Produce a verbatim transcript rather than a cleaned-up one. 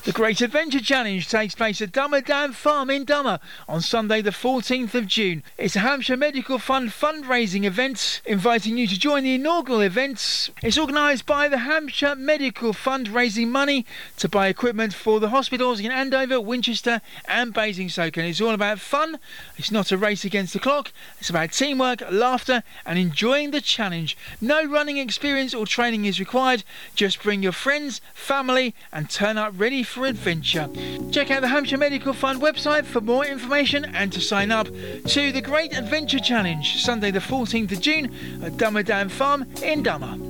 The Great Adventure Challenge takes place at Dummer Dam Farm in Dummer on Sunday the fourteenth of June. It's a Hampshire Medical Fund fundraising event, inviting you to join the inaugural events. It's organised by the Hampshire Medical Fund, raising money to buy equipment for the hospitals in Andover, Winchester and Basingstoke. And it's all about fun. It's not a race against the clock. It's about teamwork, laughter and enjoying the challenge. No running experience or training is required. Just bring your friends, family and turn up ready for adventure. Check out the Hampshire Medical Fund website for more information and to sign up to the Great Adventure Challenge, Sunday the fourteenth of June at Dummer Dam Farm in Dummer.